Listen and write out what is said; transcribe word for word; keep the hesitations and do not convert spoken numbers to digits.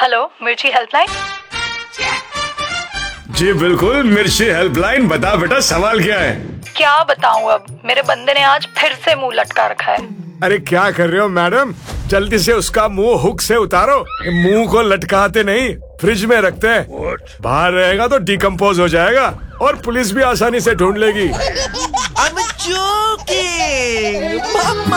Hello, मिर्ची helpline. जी बिल्कुल, मिर्ची हेल्पलाइन। बता बेटा, सवाल क्या है? क्या बताऊं, अब मेरे बंदे ने आज फिर से मुंह लटका रखा है। अरे क्या कर रहे हो मैडम? जल्दी से उसका मुंह हुक से उतारो। मुंह को लटकाते नहीं, फ्रिज में रखते हैं। बाहर रहेगा तो डिकम्पोज हो जाएगा और पुलिस भी आसानी से ढूंढ लेगी। I'm joking!